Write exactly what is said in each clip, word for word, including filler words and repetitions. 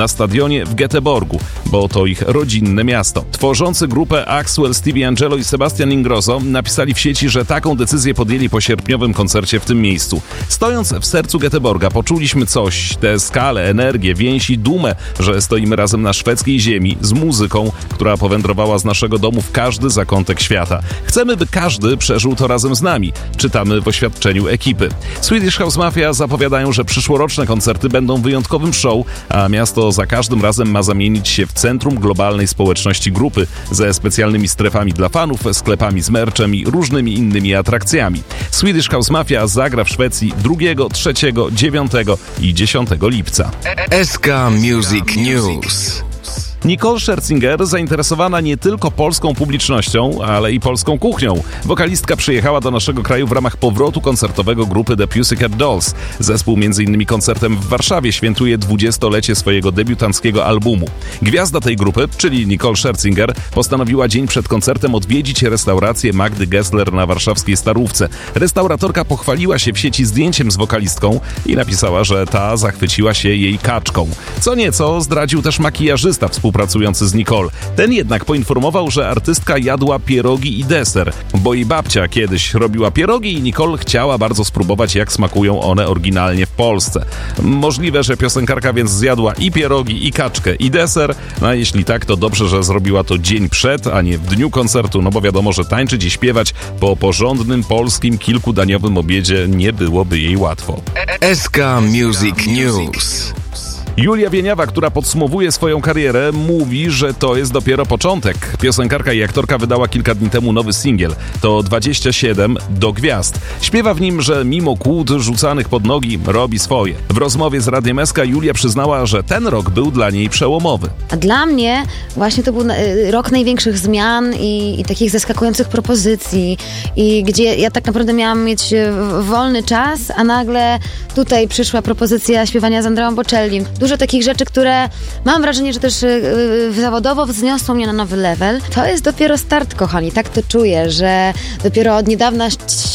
na stadionie w Göteborgu, bo to ich rodzinne miasto. Tworzący grupę Axwell, Stevie Angelo i Sebastian Ingrosso napisali w sieci, że taką decyzję podjęli po sierpniowym koncercie w tym miejscu. Stojąc w sercu Göteborga poczuliśmy coś, tę skalę, energię, więź i dumę, że stoimy razem na szwedzkiej ziemi z muzyką, która powędrowała z naszego domu w każdy zakątek świata. Chcemy, by każdy przeżył to razem z nami, czytamy w oświadczeniu ekipy. Swedish House Mafia zapowiadają, że przyszłoroczne koncerty będą wyjątkowym show, a miasto za każdym razem ma zamienić się w centrum globalnej społeczności grupy ze specjalnymi strefami dla fanów, sklepami z merchem i różnymi innymi atrakcjami. Swedish House Mafia zagra w Szwecji drugiego, trzeciego, dziewiątego i dziesiątego lipca. S K Music News. Nicole Scherzinger zainteresowana nie tylko polską publicznością, ale i polską kuchnią. Wokalistka przyjechała do naszego kraju w ramach powrotu koncertowego grupy The Pussycat Dolls. Zespół między innymi koncertem w Warszawie świętuje dwudziestolecie swojego debiutanckiego albumu. Gwiazda tej grupy, czyli Nicole Scherzinger, postanowiła dzień przed koncertem odwiedzić restaurację Magdy Gessler na warszawskiej Starówce. Restauratorka pochwaliła się w sieci zdjęciem z wokalistką i napisała, że ta zachwyciła się jej kaczką. Co nieco zdradził też makijażysta współpracujący pracujący z Nicole. Ten jednak poinformował, że artystka jadła pierogi i deser, bo jej babcia kiedyś robiła pierogi i Nicole chciała bardzo spróbować, jak smakują one oryginalnie w Polsce. Możliwe, że piosenkarka więc zjadła i pierogi, i kaczkę, i deser, no a jeśli tak, to dobrze, że zrobiła to dzień przed, a nie w dniu koncertu, no bo wiadomo, że tańczyć i śpiewać po porządnym polskim kilkudaniowym obiedzie nie byłoby jej łatwo. S K Music News. Julia Wieniawa, która podsumowuje swoją karierę, mówi, że to jest dopiero początek. Piosenkarka i aktorka wydała kilka dni temu nowy singiel. To dwadzieścia siedem do gwiazd. Śpiewa w nim, że mimo kłód rzucanych pod nogi robi swoje. W rozmowie z Radiem S K Julia przyznała, że ten rok był dla niej przełomowy. A dla mnie właśnie to był rok największych zmian i, i takich zaskakujących propozycji. I gdzie ja tak naprawdę miałam mieć wolny czas, a nagle tutaj przyszła propozycja śpiewania z Andreą Bocellim. Dużo takich rzeczy, które mam wrażenie, że też yy, zawodowo wzniosło mnie na nowy level. To jest dopiero start, kochani. Tak to czuję, że dopiero od niedawna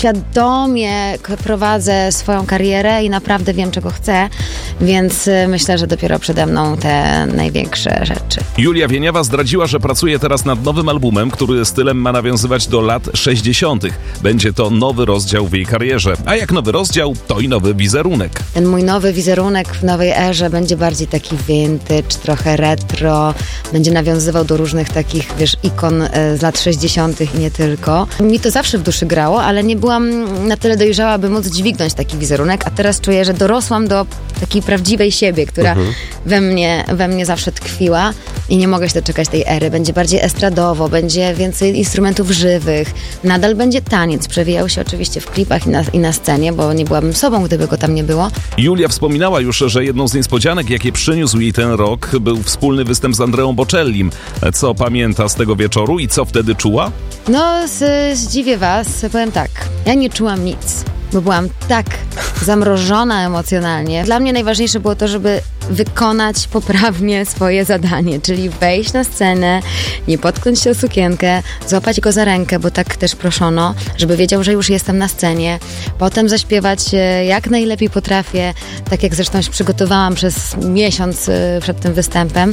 świadomie prowadzę swoją karierę i naprawdę wiem, czego chcę, więc yy, myślę, że dopiero przede mną te największe rzeczy. Julia Wieniawa zdradziła, że pracuje teraz nad nowym albumem, który stylem ma nawiązywać do lat sześćdziesiątych. Będzie to nowy rozdział w jej karierze. A jak nowy rozdział, to i nowy wizerunek. Ten mój nowy wizerunek w nowej erze będzie bardziej taki vintage, trochę retro, będzie nawiązywał do różnych takich, wiesz, ikon z lat sześćdziesiątych i nie tylko. Mi to zawsze w duszy grało, ale nie byłam na tyle dojrzała, by móc dźwignąć taki wizerunek, a teraz czuję, że dorosłam do takiej prawdziwej siebie, która mhm. we mnie, we mnie zawsze tkwiła i nie mogę się doczekać tej ery. Będzie bardziej estradowo, będzie więcej instrumentów żywych, nadal będzie taniec, przewijał się oczywiście w klipach i na, i na scenie, bo nie byłabym sobą, gdyby go tam nie było. Julia wspominała już, że jedną z niespodzianek, jakie przyniósł jej ten rok, był wspólny występ z Andreą Bocellim. Co pamięta z tego wieczoru i co wtedy czuła? No, z, zdziwię was, powiem tak, ja nie czułam nic, bo byłam tak zamrożona emocjonalnie. Dla mnie najważniejsze było to, żeby wykonać poprawnie swoje zadanie, czyli wejść na scenę, nie potknąć się o sukienkę, złapać go za rękę, bo tak też proszono, żeby wiedział, że już jestem na scenie, potem zaśpiewać jak najlepiej potrafię, tak jak zresztą się przygotowałam przez miesiąc przed tym występem,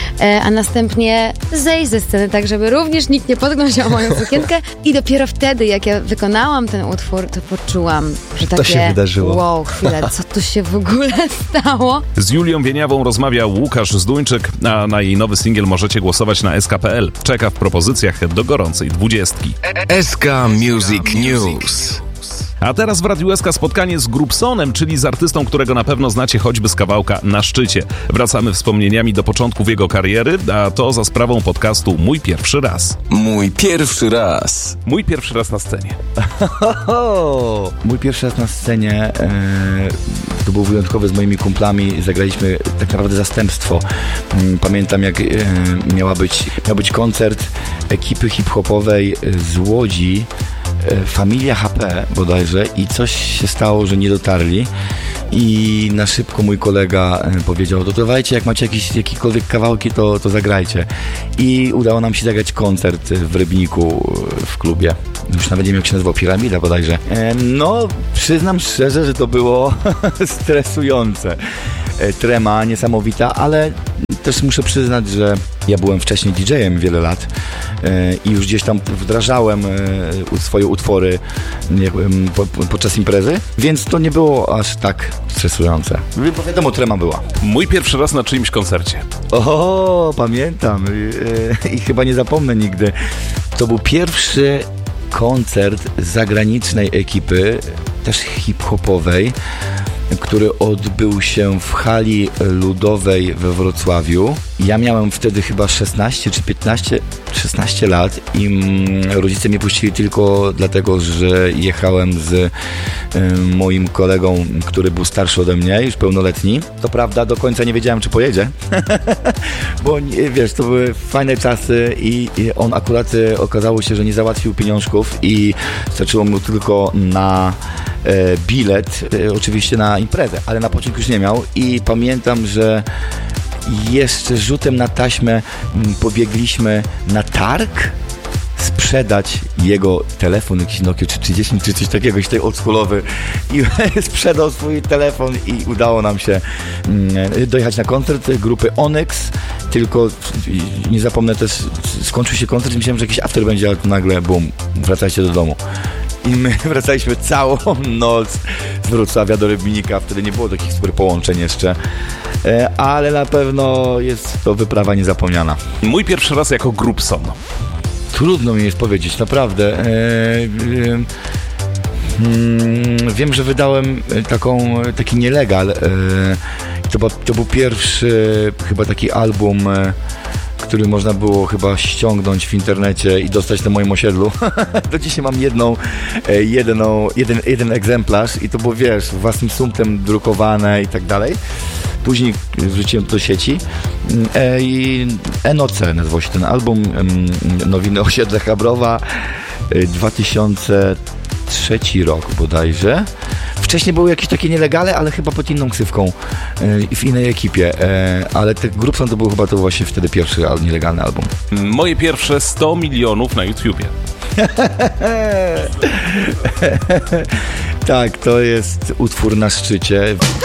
a następnie zejść ze sceny, tak żeby również nikt nie potknął się o moją sukienkę i dopiero wtedy, jak ja wykonałam ten utwór, to poczułam, że takie to się wydarzyło. Wow, chwilę, co tu się w ogóle stało? Z Julią Wieniawą rozmawia Łukasz Zduńczyk, a na jej nowy singiel możecie głosować na S K kropka P L. Czeka w propozycjach do gorącej dwudziestki. S K Music News. A teraz w Radiu S K spotkanie z Grubsonem, czyli z artystą, którego na pewno znacie choćby z kawałka Na szczycie. Wracamy wspomnieniami do początków jego kariery, a to za sprawą podcastu Mój pierwszy raz. Mój pierwszy raz. Mój pierwszy raz na scenie. Mój pierwszy raz na scenie e, to był wyjątkowy z moimi kumplami. Zagraliśmy tak naprawdę zastępstwo. Pamiętam, jak e, miała być, miał być koncert ekipy hip-hopowej z Łodzi, Familia H P bodajże, i coś się stało, że nie dotarli i na szybko mój kolega powiedział: to dawajcie, jak macie jakieś, jakiekolwiek kawałki, to, to zagrajcie. I udało nam się zagrać koncert w Rybniku w klubie. Już nawet nie wiem, jak się nazywał, Piramida bodajże. No, przyznam szczerze, że to było stresujące. Trema niesamowita, ale też muszę przyznać, że ja byłem wcześniej didżejem wiele lat e, i już gdzieś tam wdrażałem e, swoje utwory e, po, podczas imprezy, więc to nie było aż tak stresujące. Bo wiadomo, trema była. Mój pierwszy raz na czyimś koncercie. O, pamiętam e, i chyba nie zapomnę nigdy. To był pierwszy koncert zagranicznej ekipy, też hip-hopowej, który odbył się w hali ludowej we Wrocławiu. Ja miałem wtedy chyba szesnaście czy piętnaście, szesnaście lat i mm, rodzice mnie puścili tylko dlatego, że jechałem z y, moim kolegą, który był starszy ode mnie, już pełnoletni. To prawda, do końca nie wiedziałem, czy pojedzie, bo wiesz, to były fajne czasy i, i on akurat y, okazało się, że nie załatwił pieniążków i starczyło mu tylko na y, bilet, y, oczywiście na imprezę, ale na pociąg już nie miał i pamiętam, że jeszcze rzutem na taśmę pobiegliśmy na targ sprzedać jego telefon, jakiś Nokia trzydzieści czy coś takiego, jakiś tej oldschoolowy i sprzedał swój telefon i udało nam się dojechać na koncert grupy Onyx, tylko nie zapomnę też, skończył się koncert i myślałem, że jakiś after będzie, ale to nagle bum, wracajcie do domu. I my wracaliśmy całą noc z Wrocławia do Rybnika, wtedy nie było takich super połączeń jeszcze, ale na pewno jest to wyprawa niezapomniana. Mój pierwszy raz jako Grubson. Trudno mi jest powiedzieć, naprawdę. E, e, e, wiem, że wydałem taką, taki nielegal. E, to, to był pierwszy chyba taki album, e, który można było chyba ściągnąć w internecie i dostać na moim osiedlu. Do dzisiaj mam jedną, jedną, jeden, jeden egzemplarz i to było, wiesz, własnym sumptem drukowane i tak dalej. Później wrzuciłem to do sieci e, i N O C nazywał się ten album, e, Nowiny Osiedle Chabrowa, e, dwa tysiące trzeci rok bodajże. Wcześniej były jakieś takie nielegale, ale chyba pod inną ksywką i e, w innej ekipie, e, ale te Grubson to był chyba to właśnie wtedy pierwszy nielegalny album. Moje pierwsze sto milionów na YouTubie. Tak, to jest utwór na szczycie.